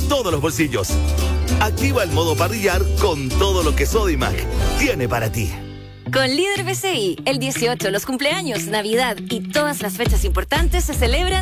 todos los bolsillos. Activa el modo parrillar con todo lo que Sodimac tiene para ti. Con Líder BCI, el 18, los cumpleaños, Navidad y todas las fechas importantes se celebran